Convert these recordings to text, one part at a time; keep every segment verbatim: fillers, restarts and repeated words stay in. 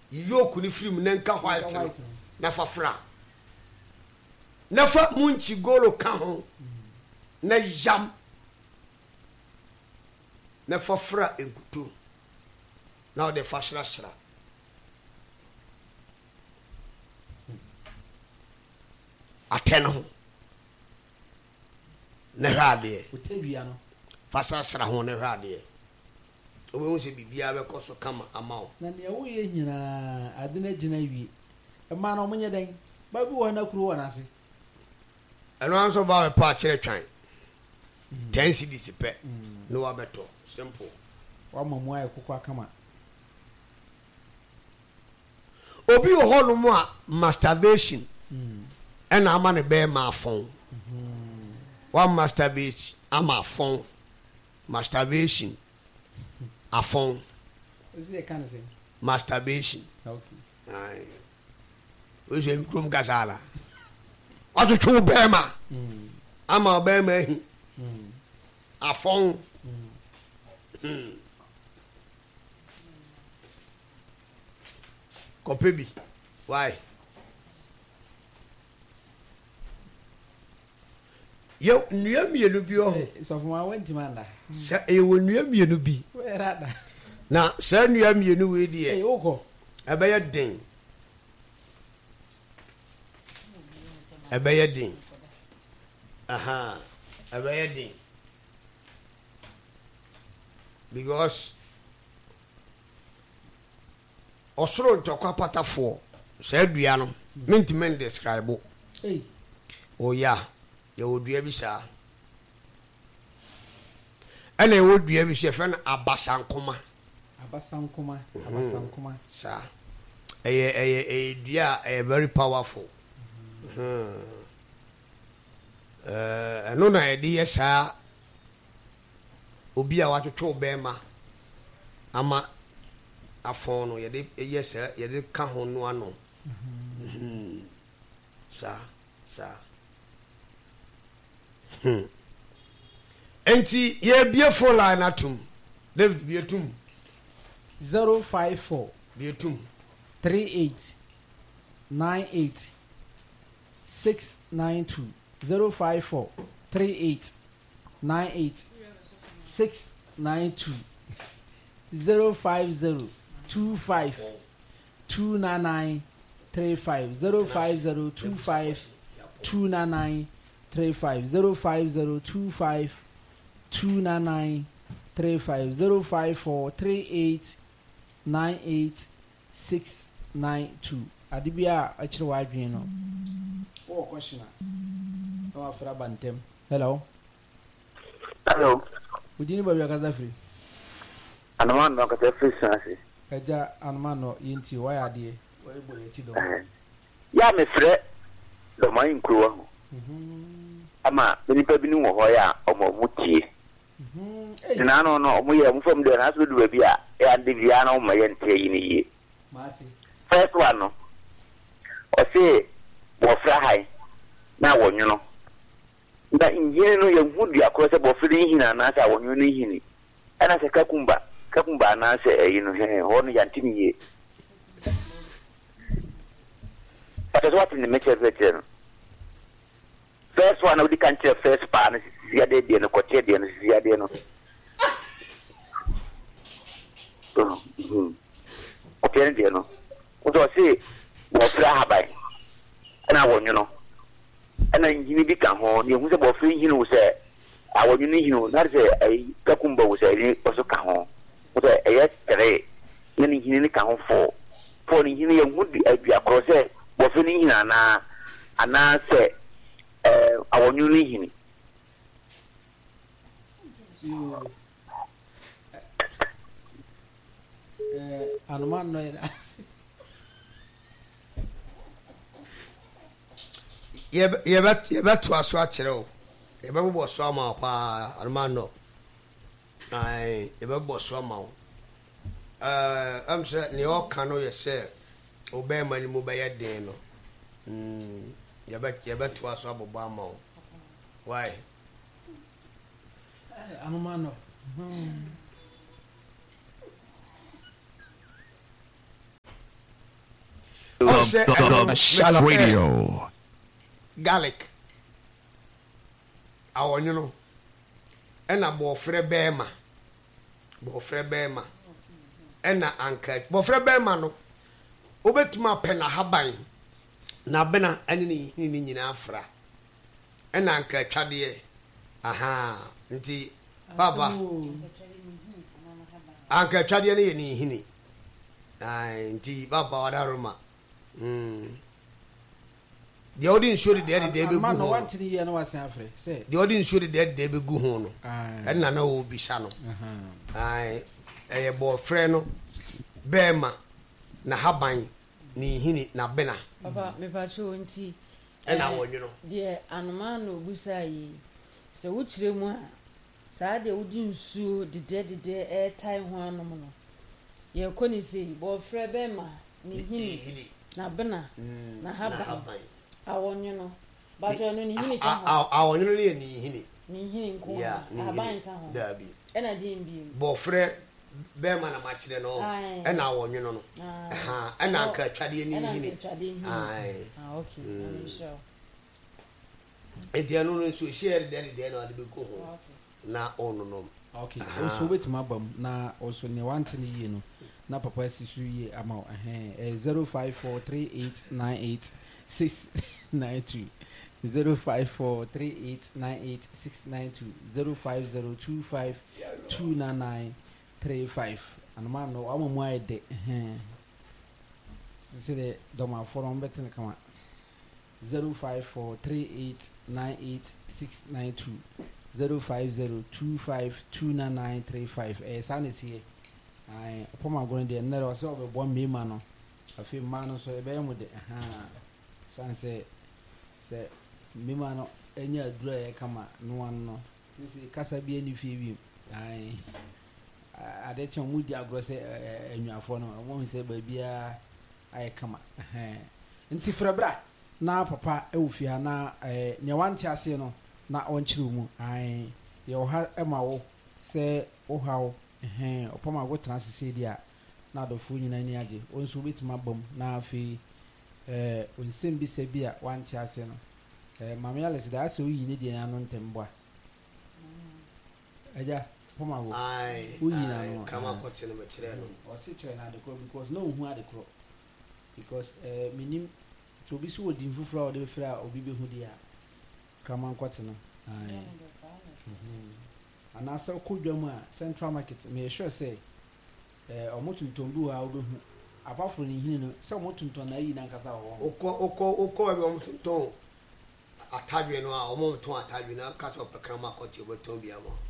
yoku ni film nenka white no na fa fra na fa munchi golo ka ho na yam na fa fra egutu na o de fa sra sra ateno na hade otadua no fa sra sra ho na hade owe ho se bibia be koso kama amawo na ne wo ye nyina ade na gina wie e ma na omunye den ba bi wo na kuro wo na ase eno anso ba me pa kire twan ten cedis pe no wa beto simple wa mamu ay kokwa kama obi o holu mu a masturbation and ama ne be ma fon one masturbation ama fon masturbation afon is it kind of thing masturbation okay ai o je mkrum gazala oto chu be ma ama be ma hi afon kopebi why yo nua mienu bi o so from I went to manda sa e wo nua mienu bi we rada na sa nua mienu we di e e oko ebe ye den ebe ye den aha ebe ye den because osoro ntokwa patafo sa dua no mentiment describe eh oh yeah ye wodua bi sa ene ye wodua bi se fe na abasankoma abasankoma abasankoma sa eye eye eye dua eye very powerful hmm eh eno na ye di sa obi a watwetwe obema ama afon no ye de ye sa ye de ka ho no ano mhm sa sa hmm enti ye bie phone line atum David bie tum zero five four bie tum three eight nine eight six nine two zero five four three eight nine eight six nine two zero five zero two five two nine nine three five zero five zero two five two nine nine three five zero five zero two five two nine nine three five zero five four three eight nine eight six nine two. Adibia achire wa adwen no. Oh question. No afra bantem. Hello. Hello. Ujini babu akaza free. Anamano no akaza free sanse. Eja anamano yinti why adie. Why bo yechi do. Ya me frɛ do man nkruwa ho. Mhm. Ama benipa bi nu wo ho ya omo mutie. Mhm. Na no no omo ye mfom de na so do bi a ya de bia na omo ye ntie yi ni ye. Mati. First one no. O se wo fra hai na wo nyono. Nda injine no ye hudu akose bo firi hina na sa wo nyono hini. Ana se kakumba, kakumba na se yi no he ho no yantini ye. But that's what in the measure veteran. First one of the country first pan is the day and the quotidian is the idea. Okay, dear, no. What I say, what Rahabai, and I want you know. And then you become home, you was about free, you know, say, I want you know, not say a Kakumba was a also come home. What a yesterday, then he come home for. For the would be a cross. Wofini hina na ana se eh awonyu ni hini eh anuman no ye ye bet ye bet to aso a kire o ye be bo so ama pa anuman no ai ye be bo so ama o eh am se ne o kan no ye se obey mani mo be yeden no mm yaba yaba to aso abobo ama o why anuma no Shut Radio. Garlic. Our you know. And a bofre bema. Bofre bema. And a anchor. Bofre bema no. Obetuma pena haban. Na bena any in Afra. And anchor chadie. Aha. Nti Baba. Anchor chadie ni hini. Ay, nti Baba wadaruma. Hmm. The audience showed the dead day be go. Man, one to the year no was afraid. Say the audience showed the dead day be go home. And I know be shano. Aye, a boy friend, Bema, na haban, ni hini na bena. Papa, me pacho nti. And I want you know. Dear, and man no busai. So which remwa. Sa de udin su the dead day air time one no mono. Ye koni say, boy friend Bema, ni hini na bena, na haban. Awon you know but you know ni hini ka ho awon you know ni hini ni hini ko aban ka ho dabi e na din bi bo frɛ bɛma na ma kyerɛ no e na awon you know no aha e na ka twade ni hini ai ah okay I'm sure e dia no no so share there there na de be ko ho na ono no okay also wait my bam na also ne want ni yi no na papa sisu yi ama eh zero five four three eight nine eight six nine two zero five four three eight nine eight six nine two zero five zero two five two nine nine three five and man no I'm more de eh see the doma forum betin kama zero five four three eight nine eight six nine two zero five zero two five two nine nine three five eh sanity ai poma go de na ro so be bo me ma no afi ma no so e be mu de aha sanse se mima no enya adura ye kama no an no sisi kasa bi ani fie bi ai ade che mu di agro se enwafo no mo se ba bia ai kama eh nti frabra na papa e wo fie na eh nya wante ase no na on kire mu ai ye wo ha e ma wo se wo hawo eh opoma go transise dia na do fu nyina ni age onso betima bom na afi eh onsem bi se bia wanti ase no eh mama yale se da ase oyi ni de anu ntemboa aja poma go ai oyi na no kama ko tene me kire no o se kire na de ko because no hu ade ko because eh minim to bi so odi mfufura o de fra obi be hu dia kama ko tene ai mhm ana sa ko dwam a central market me sure say eh omotuntombu a obehu apart from hini no se omotunton na yi na nkasa wo oko oko oko e omotunton atadwe no a omotunton atadwe na kasa opekama kwati obeton bia mo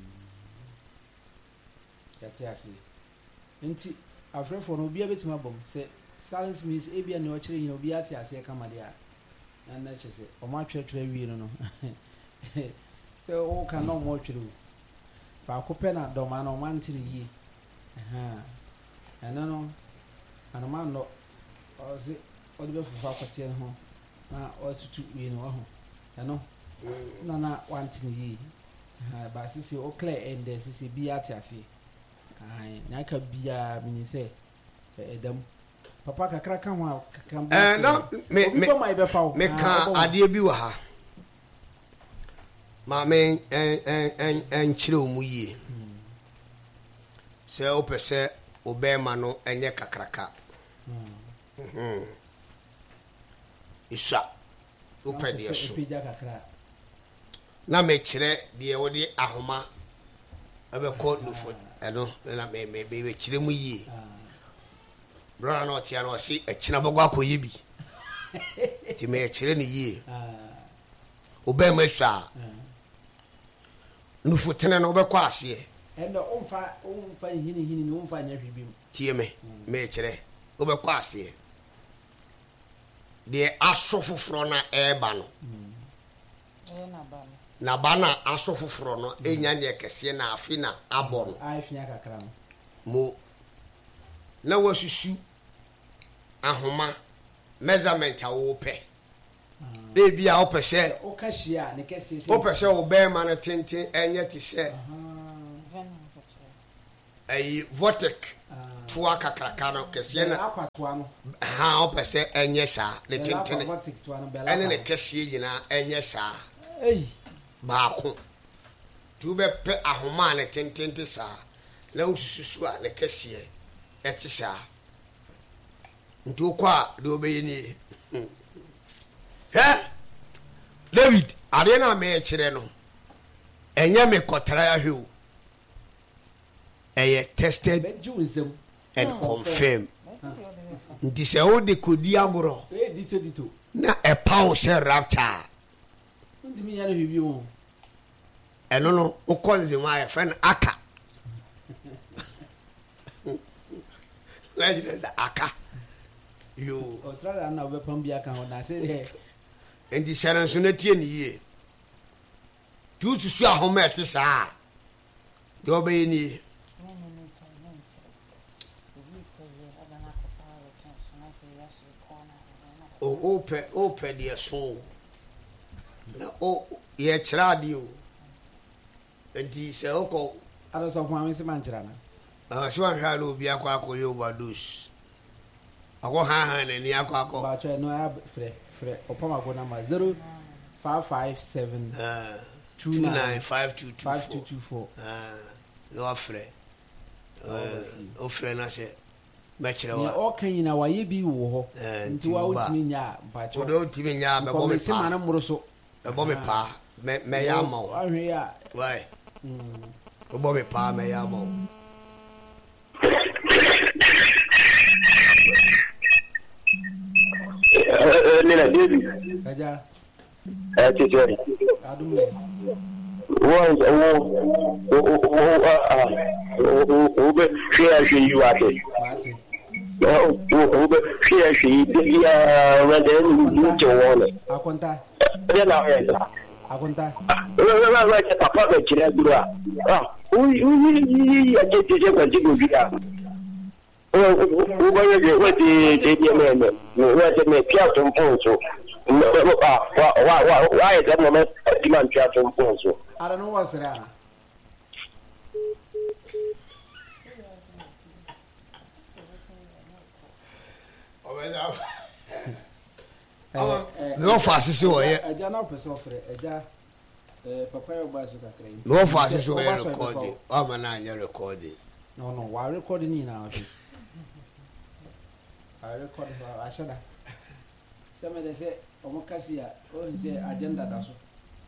yati asi nti afrefo no bia betima bom se silence means e bia ne o kire yin obi ati ase kama dia na na chese o ma twetwe wi no no se o kan no mo twere ba ko pe na do ma no man tiri yi aha ana no ana man no o se o de be fufa kwatie ho na o tutu wi no ho ano na na wan tiri yi ha ba sisi o clear and there sisi bi ati ase ai na ka bia mi se edam papa kakra ka ho kakra eh no me me me ka ade bi wa ha ma me en en en en chire omu yie se o pese obema no enye kakraka mhm isa o pede so na me chire de wo de ahoma abe ko nufo eno na me me be chire mu yie brother no tia no si echina bogwa akoye bi ti me chire ni yie obema sha nufo tene no obekwa ase endo onfa onfa hini hini ni onfa nya hwibim tie me me chire obekwa ase de aso foforo na eba no eh na ba no na bana aso foforo no enya nye kese na afi na abo no afia kakra no mo na wasusu ahoma measurement a wo pe e bia o pese o kashia ne kese o pese o be ma na tenten enye ti she ai vortex toa kakraka no kɛseɛ na akwatoa no ha opɛ sɛ ɛnyɛ saa ne tentene ɛne ne kɛseɛ nyinaa ɛnyɛ saa ei baako tu bɛpɛ ahoma ne tentente saa na ususu a ne kɛseɛ ɛte saa nti wokɔ a de wobɛyɛ nie hɛ David adeɛ na meyɛ kyerɛ no ɛnyɛ me kɔtara ahwɛ o ɛyɛ tested and confirmed nti sɛ wode kɔdi aborɔ na ɛpa wo sɛ rapture ɛno no wokɔ nzema a yɛfɛ no aka legend sɛ aka yo nti hyɛ no nso no tie ne yie nti wosusu ahoma ɛte saa deɛ wobɛyɛ nie o open open the soul na o ye kyerade o enti se oko ada so kwa mense mankyera na ah so ahwa na obi akwa akoye overdose akọ ha ha na ni akọ akọ ba cho no ya frɛ frɛ opama ko na ma zero five five seven ah two nine five two two four ah no afrɛ o frɛ na se mɛkyerɛ wa o kan yina wa ye bi wo ho nti wa wotimi nya ba cho o do timi nya be bo me pa ma na muro so be bo me pa me me ya ma o ahwe ya wai mm o bo me pa me ya ma o eh nina David aja eh tete adu wo wo wo ah wo be share you ate oh wo be share shi dia wende ni jowole akonta ya na ya akonta la la la papa be kire guru ah uyi uyi ya je je kwa jigo bia o o ba ye we de de de me me we de me pia to mponso ah wa wa wa wa ye de mo me di man pia to mponso ara no wasra obeda no fast so ye aja na person frɛ aja eh papa yo ba so kakra no fast so ye recording o ma na anya recording no no wa recording ni na afi I record for ashada some de say omokasi a o nse agenda da so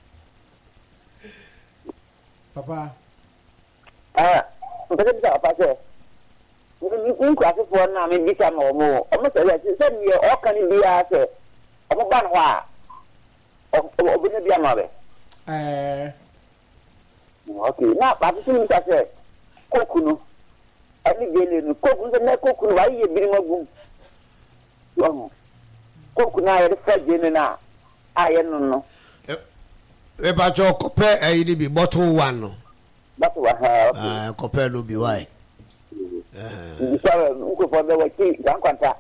papa ah mpɛ bi sa papa sɛ ni nku afofo na me bi sa ma omo omo sɛ sɛ sɛ ni o kan bi a sɛ omo ba no a obi ne bi ama be eh okay na pa ti ni sa sɛ kokunu ani gele no kokunu sɛ na kokunu wa ye biri magum yo kokunu a ye fa gene na aye no no e ba jo kopɛ ayi ni bi bottle one no bottle one ha ah kopɛ no bi why eh so nko fo be waki gan kwanta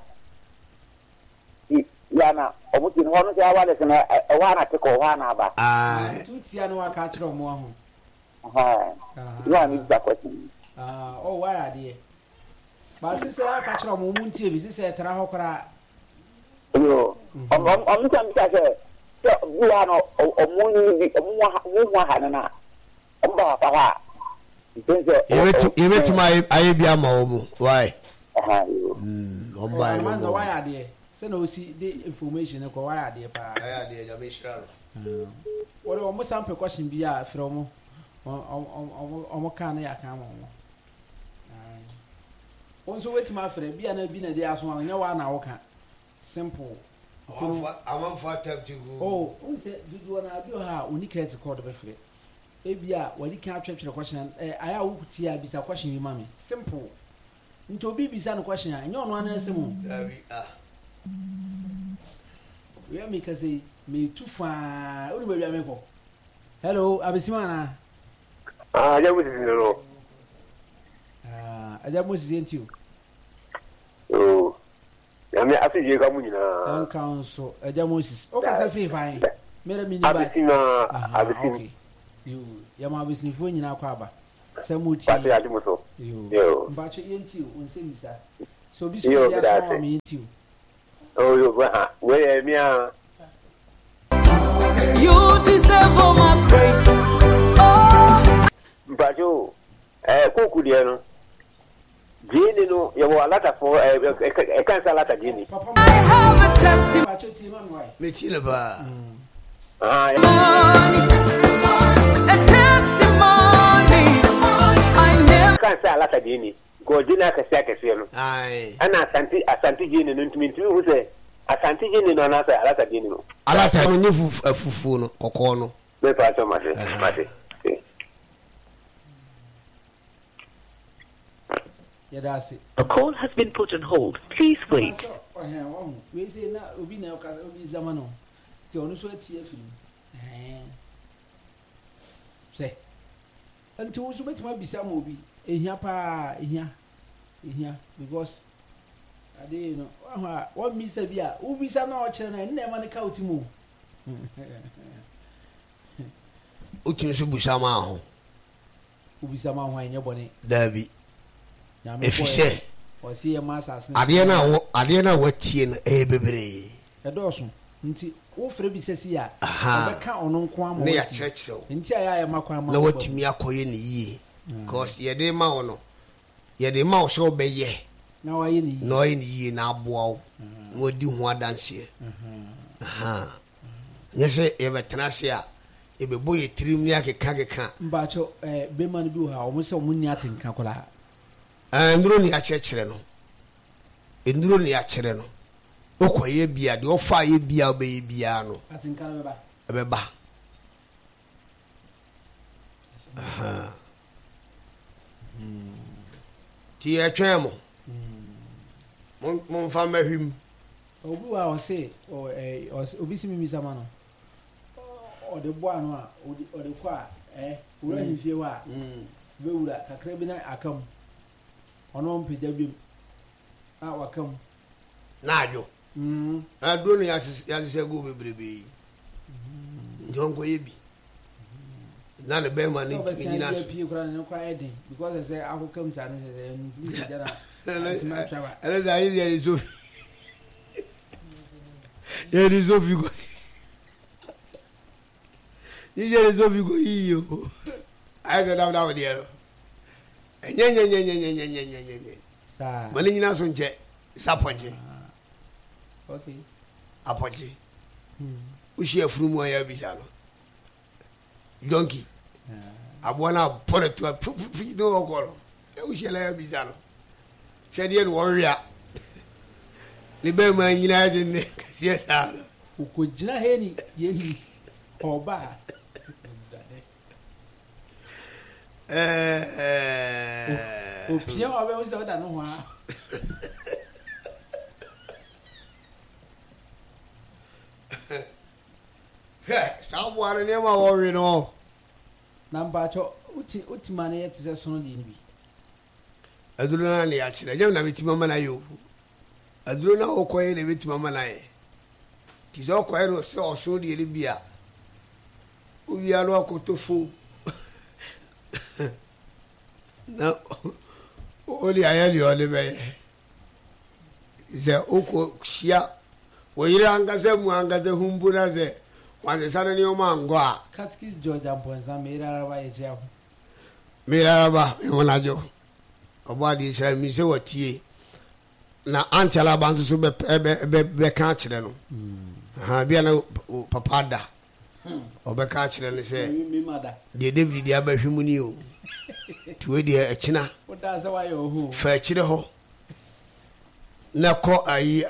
ya na omuti no no se awale se na e wa na te ko wa na ba ah tu tia no aka kyerɛ mo ho aha ya ni da ko ah o wa ya de ba sise aka kyerɛ mo mu ntie bi sise tra ho kora yo om om om sam ta se so buwa no omu ni bi omu wa ha na om ba pa ha yebetu yebetu mai ayi bia ma wo mu why aha mm om ba no no wa ya de se na osi de information ko wa ya de pa ya de ja me shira no wo de omo sample question bi a frɛ omo omo omo kan na ya kan mo ah onso wetu ma frɛ bi na bi na de aso anya wa na wo kan simple amam fa tap to go oh on say dudu na bi ha oni credit card be frɛ ebia wali kan atwetwere question eh aya wo kuti a bisa question yi mami simple nti obi bisa no question a nyo no ana asemu dabi ah we make say me too far onu be me ko hello abisima na ah ya wo no ah aja mo si enti o ya me asije ka mu nyina an council aja Moses o ka sa free fine mere mi ni ba abisima abisima you ya ma abisinfo nyina kwa aba samuti ba ya dimuso Yo. But you ain't you, when say this. So be so yes, me you. Oh, you where me are. You deserve all my praise. Oh, but you, eh, Kuku, dear, no. Jenny, no, you were a lot for a cancer letter, Jenny. I have a testimony. Metilaba. Ah, A testimony. I never cancer letter, Jenny. Go dinner, Cassac, Aye. and Asante, Asante Jenny, and to me, who say, Asante Jenny, no, not a letter, Jenny. I like to know a fufu, Cocono. No, part of my Yeah, that's it. A call has been put on hold. Please wait. We say now, we now can be Zamano. The only sweat here for you. Say, until also bet might be some movie. In here, pa, in here, in here, because I didn't know what Miss Avia, who be some orchard and never on the couch move. Utin Subusama, Who be some wine your bonnet, Derby. If you say, or see a mass as I didn't know, I didn't know what teen a baby. A Dawson, until all Frebby says here, aha, count on Quam near church, though. until I am a quam. No, what to me, I call you in the year. Cause ye de mauno, ye de mouse so be ye. Now I in No in ye now, bow. What do one dance here? Aha. Yes, ever tenacia. If a boy trim like a kagaka. But your Beman do almost so many at in Cacola. And running a church reno. In running a chereno. O ye beer, the offer ye beer babyano. I think I'll A beba. Aha. Tia Tramo. Mon family him. Obu I say or a or obisi mi samano. Or the boy or the qua eh where you feel what we would a crabina akam on on pidabim. Ah wakam. Najo. Mm. I don't know as as a go baby. Don't go ye. None of them need to be in because I say I will come to and I is so. There is no because there is no because I don't have now, dear. And yen yen yen yen yen yen yen yen. When you know, some jet, Saponji. Okay. Aponji. We share from where Bizarro. Donkey. I wanna put it to a no call. We shall have Bizarro. Shadian warrior. The Berman United, yes, sir. Who could Jina Henny, ye or ba? Eh, oh, Pierre, I was out. I know why. Someone never worry no. Number two, Uti Utimani is a son of the enemy. I do not know actually. I don't know it's Mamma you. I do not know quite a bit Mamma. Tis all quite so so the Libya. We are not to fool. No, only I had you on the way. The Oko Shia. We rang as a man as a humbura. When the son of your man go out. Catskis George and Points are made out of a jail. Miraba, Monajo. A body shall me so what ye. Now, Auntie Alabanza so be catching. Have you no papada? Or be catching and say, Mother, the David the Abba Humunio. To a dear China. What does why you Fetch the ho. Now call a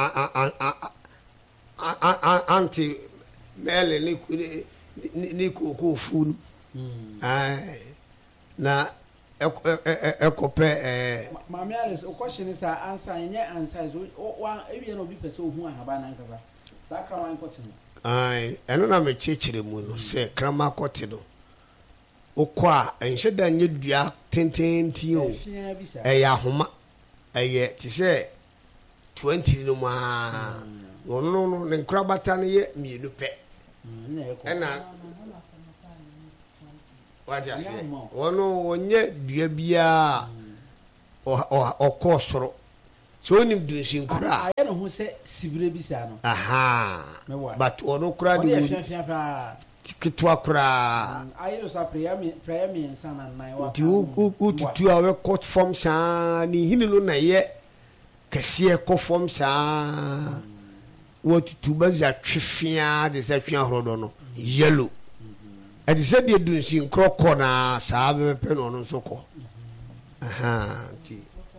auntie Melly Nico food. Aye. Now, Echo Pay. Mammy Alice, a question is our answer, and yet answers one avian will be pursued who have an anchor. Sacramento cotton. Aye, and I'm a church moon, say Crama Cotino. O qua, and shed than you dia ten to you. A yahoma, a yet to say twenty no ma. No, no, no, then Crabatani yet me no pet. And I. What I say? Oh no, one yet, dear beer. o ko soro so onim dunsin kura aye no ho se sibire bi sa no aha but ono kura de kitwa kura aye no so prayer me prayer me insana nan wa ti u tutu a we court form sha ni hini no na ye kese ko form sha wo tutu ba za twefia de za twa horodo no yellow e de se de dunsin kroko na sa be pe no no so ko aha ti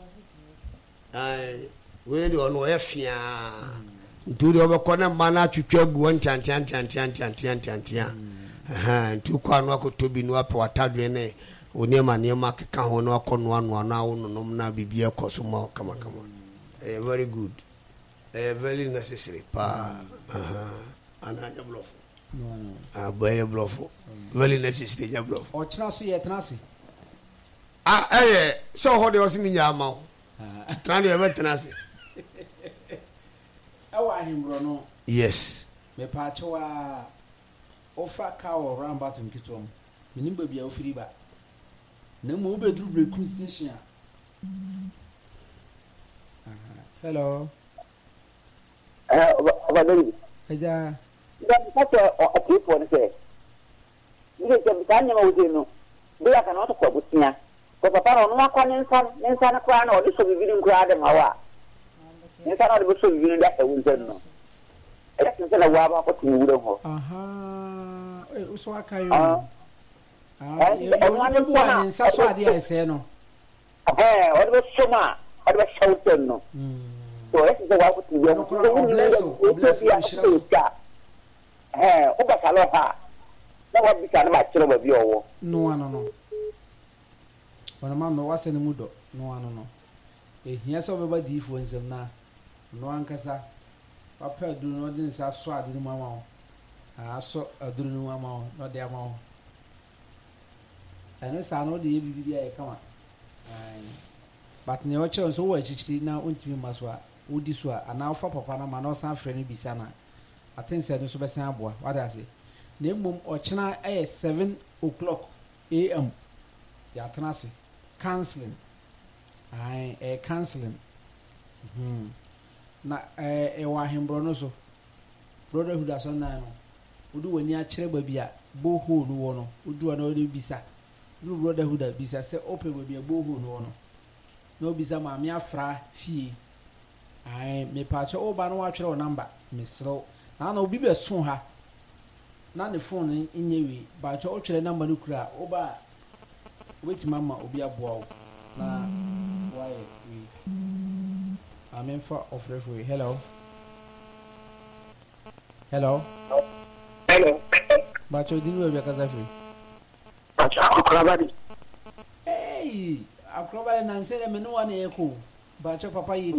ai we de ono e fia nturi obekona mana twetwa gu ntantan tantan tantan tantan aha ntu kwa no akotobi no ape watadwe ne onema nema keka ho no akono anu na wono nom na bibia koso mo kama kama eh very good eh very necessary pa aha ananya bluff no no ah boy bluff very necessary ja bluff o chira so ye tenase ah eh so ho de osimi nya ma o trani e tenase awa himbro no yes me pa chewa ofa ka o ramba to nkitom minim ba bia ofiri ba na mo be duru break station hello eh obadeni eja da pato o tipo ne se ni ke bitanya ma udino bila kana to kwa butia ko papa no no akwa ne nsa ne nsa na kwa na o de so bibiri nkura de mawa ne nsa na de so bibiri da e wunzen no e ke se la wa ba ko tu wuro ho aha e o so akayo ah e o ne bu wa ne nsa so ade ese no eh o de so ma o de shauten no so e se wa ko tu wuro ko bless o bless o eh o ba salo ha na wa bi kana ma kire ba bi owo no ano no ona ma no wase ne mudo no ano no ehia so be ba di fo nsem na no ankasa papa duru no din sa so ade no mama o a so aduru no mama o no de ama o eno sa no de bibi bia e kama ai but ne o che so wo achichiri na ontimi maso a wodi so a ana ofa papa na ma no san frɛ no bisa na atense no so be san aboa wada se na emom o chena eh seven o'clock a m ya tenase counseling ai eh counseling mhm na eh e wa hembro no so brotherhood aso na no odu wani a kire ba bia boho no wo no odu na odi bisa du brotherhood a bisa se open ba bia boho no wo no no bisa ma me afra fie ai me pa che oba no wa twere o number me sro na na obi be so ha na ne phone nyewe ba che o twere number no kura oba wait mama obi aboa na why we amen for of referee hello hello hello ba cho dinu we kaza free ba cha akrabadi hey akrabadi na nse me no wa na eko ba cho papa yiti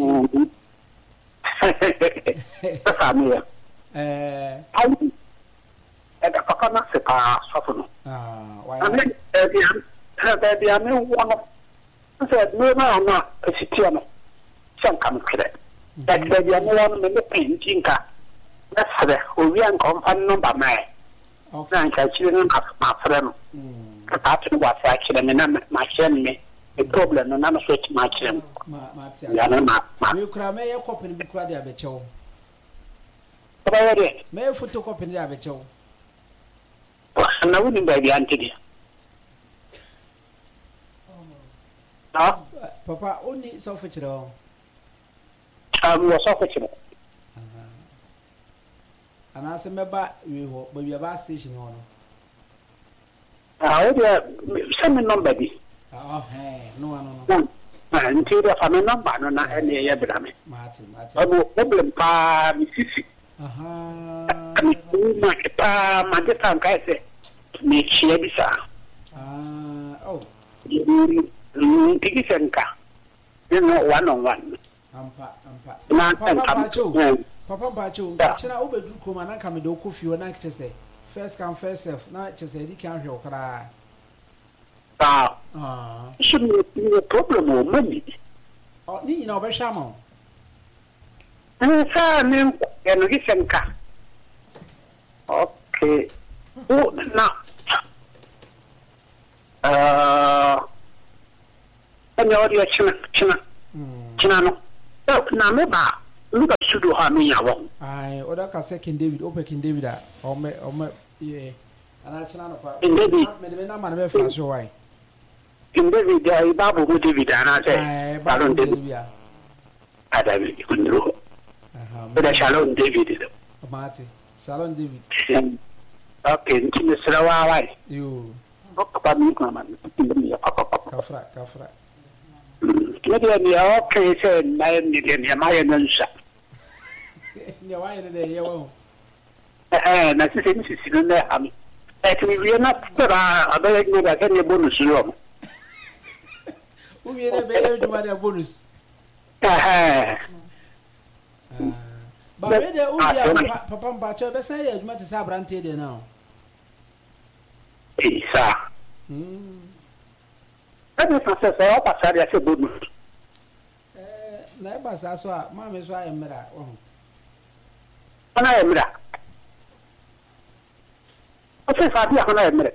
famia eh ai e da papa na se pa sofo no ah why amen e bi am e bi am wo no se no na na sitia no san kam kire da da bi am wo no me pintinka na sabe o wi an kom fan no ba mai na nka chire no ka ma fere no ka ta tu wa sa kire me na ma chen me e problem no na no so ti ma kire ma ma ti ya na ma we kura me ye copy bi kura de abechewo ba ya de me photocopy de abechewo na wuni ba bi antidi ah papa oni so fe kire o ah mo so fe kire ana se meba we ho ba bia ba station ho no ah o dia se me number di ah eh no no no ah nti da fa me number no na ene ye bra me mati mati o problem pa mi sisi aha ma ke pa ma de tan ka se me chia bisa ah oh ni tiki senka no one on one ampa ampa na papa cho papa bacho chira obedu koma na nka me do kofi o na nka chese first come first serve na chese di kan hwe okra ah ah so no problem o mami oh ni nyina obehwa ma eh sa ni eno gi senka okay o na ah ne odi china china china no na me ba me ba sudu ha me yawo ai oda ka se King David ope King David a o me o me ye ana china no pa me de na ma na be flash why King David ai babu mu David ana se ai babu David a ada bi kunro aha oda Shalom David Mati Shalom David okay nti srawa why yo papa mi ko ma mi papa kafra kafra Media ni okay say nine million ya ma yan nsa. Ya wa ene de ye wo. Eh na sisi ni sisi no na am. Eh ti wi na para abele ni da kan ye bonus yo. U wi ene be ye juma de bonus. Eh. Ba we de u ya papa mba cho be say ye juma te sa brante de na. Isa. Mm. Ebe fasa sa o pasari ase bonus. Eh na e basa so a ma me so a emra wo. Ana emra. O se fa dia ana emra.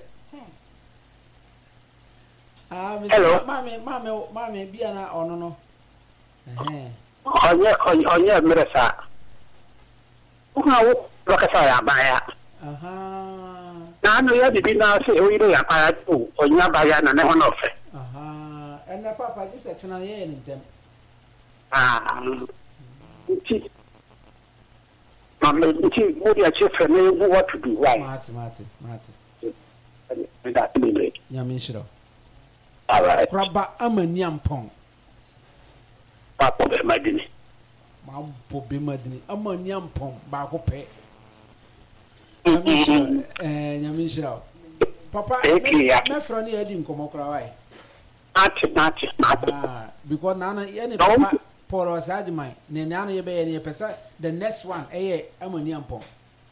Ah me ma me ma me ma me bia na ono no. Eh. Onye onye emra sa. Una wo lokasa ya baya. Aha. Na anu ya bibi na se o ile ya pa tu onya baya na ne hono fe. Aha. Ena papa ji se chena ye ni ntem. Ah. Nti. Mama nti mo dia che fe me what to do why? Mati mati mati. Me da ti me. Ya me shiro. All right. Kraba amani ampon. Papa be madini. Ma bo be madini. Amani ampon ba ko pe. Ya me shiro. Eh ya me shiro. Papa me fro ni edi nkomo kra why? Ati ati ati. Ah, because nana ye ne papa Paul Osadimai, ne nana ye be ye pesa the next one eh amani ampon.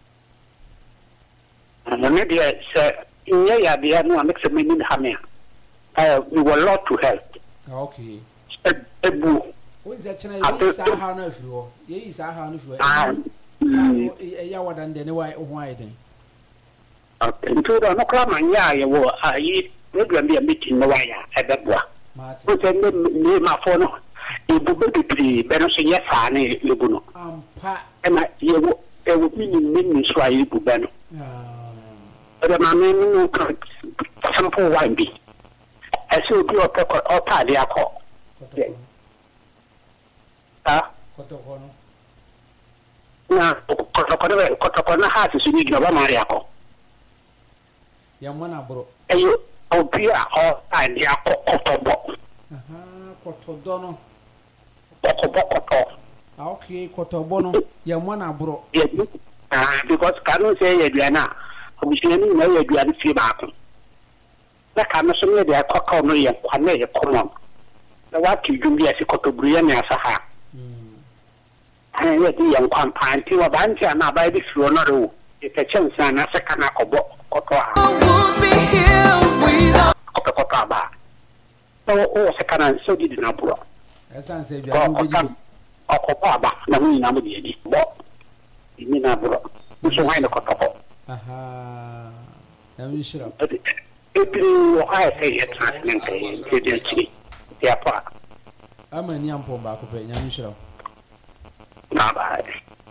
And me dia say inye ya dia no make se me ni ha me. Uh, we were lot to help. Okay. Ebu. Who is that china ye sa ha na afiro? Ye sa ha na afiro. Ah. Ya wadan de ne why why den. Okay. Ntu do no kra man ya ye wo ayi program bi a meeting no why ya ebeboa. Martin. O se me me ma fo no. Ebu be bibiri be no so ye fa na ebu no. Ampa. E ma ye wo e wo mi ni ni so ayi ebu be no. Ah. E ma me no ka sample wine bi. Ese obi o pe o pa de akọ. Ah. Kotoko no. Na kotoko na kotoko na ha se ni gba ma ri akọ. Ya mwana bro. Eyo obi a o pa de akọ kotobo. Aha, kotodo no. Kotobo koto. Ah okay, kotobo no. Ya mwana bro. Ah because kanu say ye duana. Obi ni na ye duana fi ba ko. Na kanu so me de akọ no ye kwa na ye common. Na wa ti dum bi ase kotobru ye na asa ha. Mm. Eh ye yan kwan panti wa banti na ba bi fi no ro. E te chensa na se kana kobo koto a. Would be here without Koto koto ba. So o se kana so di na bro. Esa nse bia no beji. Okopa ba na hu na mo di di. Bo. Ni na bro. So why no koto ko. Aha. Ya mi shira. Ebiri o ha e ye transment e de chi. Ya pa. Amani ampon ba ko pe nya mi shira. Na ba.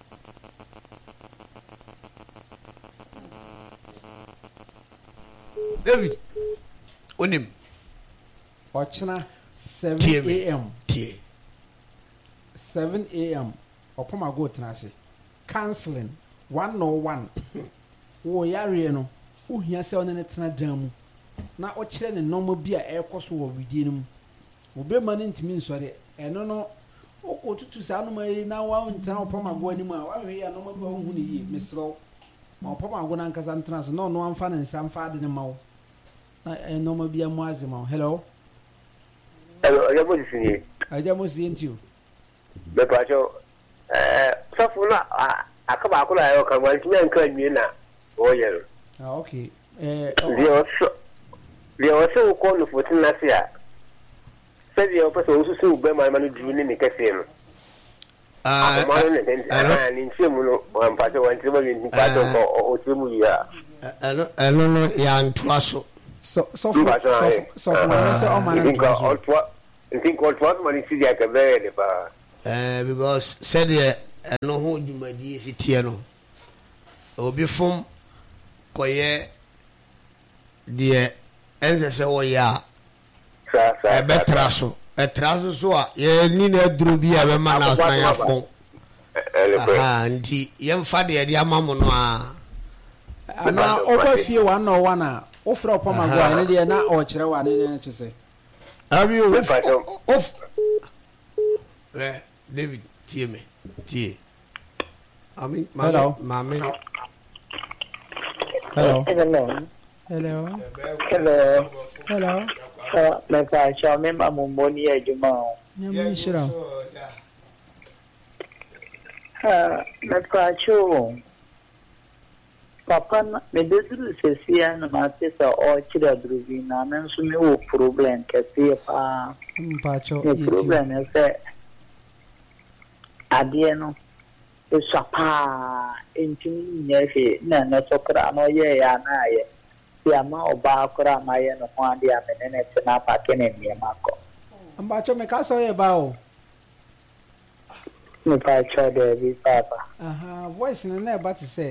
David onim Ochina seven a m tie seven a m opoma go tenase canceling one oh one wo yare no wo hia se one ne tena dan mu na o kire ne normal bi a ekoso wo widie no mu wo be mani ntimi nsore eno no o ko tutu sa no mai na wa ntena opoma go ani mu a wa hwe ya normal bi wo hu ne yi mesro ma opoma go na nkasa ntena so no no amfa ne nsam fa de ne mawo na e normal bi amu azema hello hello ya bo sini aja mo si ntio be pa cho eh safu na akaba akula yo kan wan tinya nkan mi na o yero ah okay eh rio so rio so ko no fotin na sia se rio pa so so be ma ma no du ni ni kase no ah ma no ne ah ni ntimu no wan pa cho wan timu ni pa cho ko o timu ya elo elo no ya ntwa so so so so so so so o ma na ntwa so think what what money see the very ba eh because said there no ho dwumadi fitie no obi fom koye de ense se wo ya sa sa e betra so e traso so a ye ni na duro bi a be ma na san ya fon ah ndi ye mfa de de amamu no a ana okofie one no one a ofra opamago ene de na o kire wa ne ne chese abi of of eh David tie me tie I mean hello mama hello hello hello hello hello uh me ka cha me ma mo moni e juma nyam shira ah me ka cho papa me desuru se sia na ma se sa o chira drubi na men su me o problem ke se pa pa cho e problem e se adie no e sapa entimi nyefe na na sokra no ye ya na ye ya ma oba kora ma ye no kwa dia menene tena pa kene mi mako amba cho me ka so ye ba o me pa cho de bi papa aha voice na na ba ti say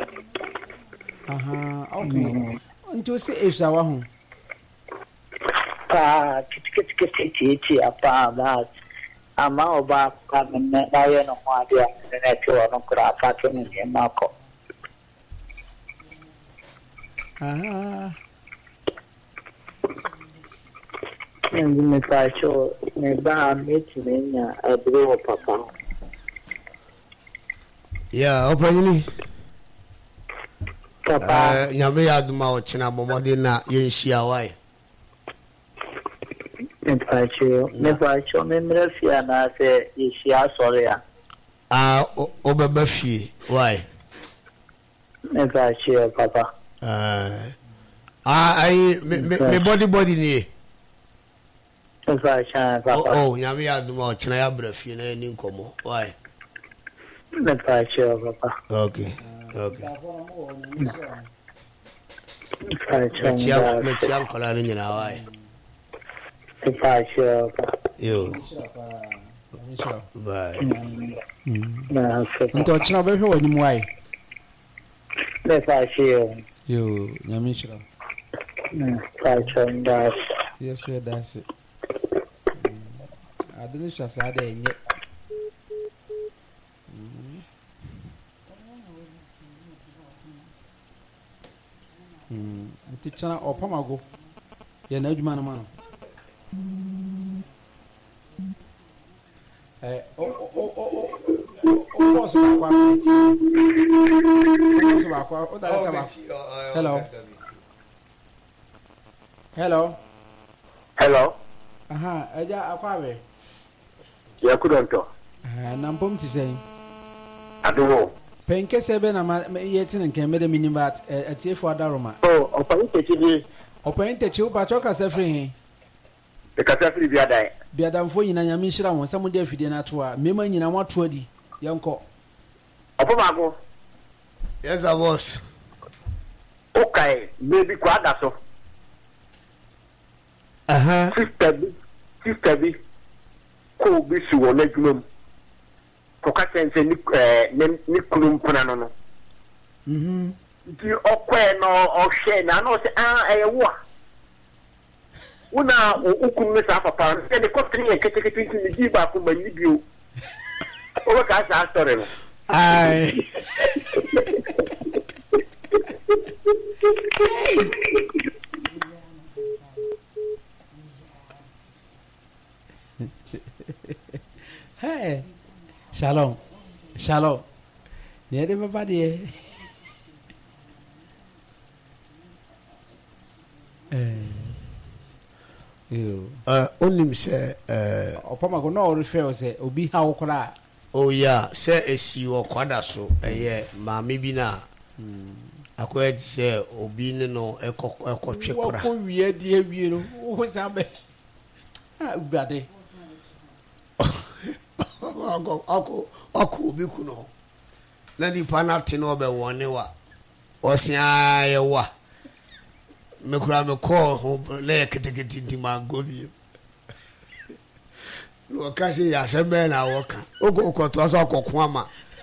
aha okay nto se esha wa hu pa kit kit kit ti apa ba ama oba ka menene na ye no kwa dia menene to no kora pa kene mi mako ah and me pa cho me ba me ti nya abro papa yeah opanyini papa eh nyame ya duma o china bomode na ye nhia wai me pa cho me pa cho me mra fia na se ishia sore ya ah obeba fie wai me pa cho papa ah ai me body body ni me pa cho papa oh nyame ya duma o china ya bra fie na ni nkomo wai me pa cho papa okay okay me pa cho chia me chia kola ni na wai me pa cho yo sure bye na se nto china be hwe wani mu ai me pa cho yo nyam shira me pa cho nda yes sure that's it adini sha sa da enye mm nti chana opamago ye na adwuma na ma no eh o o o o boss ba kwa meti boss ba kwa o da ta ba hello hello hello aha eja akwa be ya kudonto ah na mpom ti sei aduwo penke sebe na yeti nke mede minibat atiefo adaroma oh opani techi open techi u ba choka sefri he e ka sefri bi adai bi adamfo nyina nyame hira won samu de afide na to a mema nyina wato adi yanko opo mago yes I was okay baby kwa da so aha sister bi sister bi ko bi si won adwuma ko ka sense ni eh ni kulum pana no no mhm di okwe no ohwe na no se ah eh wo una ukun me sa papa se de ko trin e kete kete ni di ba ko mani bio o ka sa story no ai hey shalom shalom ne de baba de eh yo uh onim se eh opamago no refer say obi ha wokora oh yeah se esi wo kwada so eye maame bi na akoya se obi ne no ekọ ekọ twekora wo wie die wie no wo sabe ah ubade ako ako ako obi kuno na di panati no be wone wa osia ye wa me kura me ko ho le keteketi ti mango bi no ka se ya se be na wo ka ogo ko to so kokon ama